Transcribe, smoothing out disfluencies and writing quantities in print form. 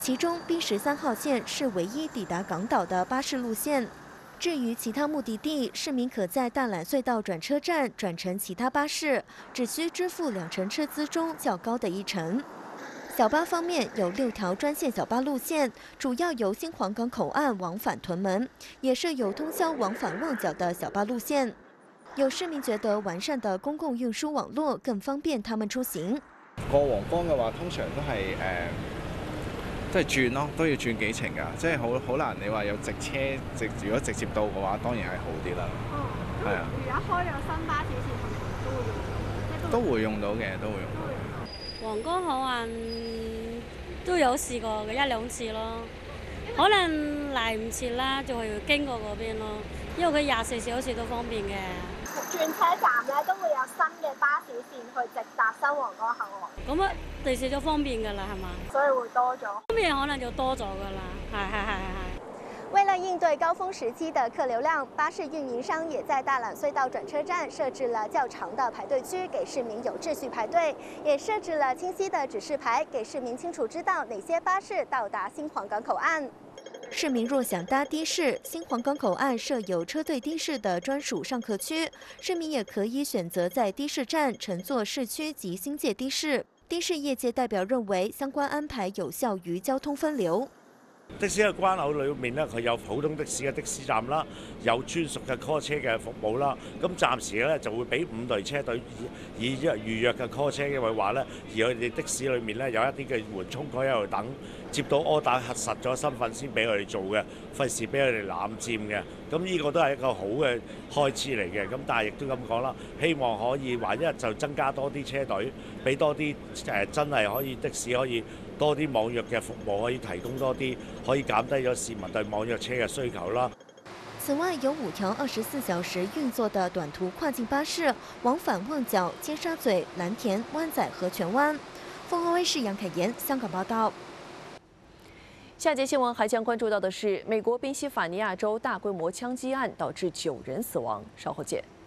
其中 B13号线是唯一抵达港岛的巴士路线。至于其他目的地，市民可在大榄隧道转车站转乘其他巴士，只需支付2成车资中较高的1成。小巴方面有6条专线小巴路线，主要由新黄港口岸往返屯门，也设有通宵往返旺角的小巴路线。有市民覺得完善的公共運輸網絡更方便他們出行。 過皇崗嘅話，通常都係都係轉咯，都要轉幾程㗎，即係好難。你話有直車如果直接到嘅話，當然係好啲啦。係啊。而家開咗新巴士線，都會用到嘅，都會用到。 皇崗口岸都有試過嘅1、2次咯，可能嚟唔切啦，就係要經過嗰邊咯，因為佢24小時都方便嘅。 轉車站咧都會有新嘅巴士線去直達新皇崗口岸。 咁啊，地鐵都方便㗎啦，係嘛？ 所以會多咗。 方便可能就多咗㗎啦，係。 为了应对高峰时期的客流量，巴士运营商也在大榄隧道转车站设置了较长的排队区，给市民有秩序排队，也设置了清晰的指示牌，给市民清楚知道哪些巴士到达新黄港口岸。 市民若想搭的士，新黄港口岸设有车队的士的专属上客区，市民也可以选择在的士站乘坐市区及新界的士。的士业界代表认为，相关安排有效于交通分流。 的士嘅關口裏面咧，佢有普通的士嘅的士站啦，有專屬嘅 call 車嘅服務啦。咁暫時咧就會俾5隊車隊以預約嘅 call 車，因為話咧，而佢哋的士裏面咧有一啲嘅緩衝區喺度等，接到 order 核實咗身份先俾佢哋做嘅，費事俾佢哋攬佔嘅。咁呢個都係一個好嘅開支嚟嘅。咁但係亦都咁講啦，希望可以話一日就增加多啲車隊，俾多啲真係可以的士可以多啲網約嘅服務，可以提供多啲，可以減低咗市民對網約車嘅需求啦。 此外，有5條24小時運作的短途跨境巴士，往返旺角、尖沙咀、藍田、灣仔和荃灣。鳳凰衛視楊凱妍香港報道。 下節新聞還將關注到的是美國賓夕法尼亞州大規模槍擊案導致9人死亡，稍後見。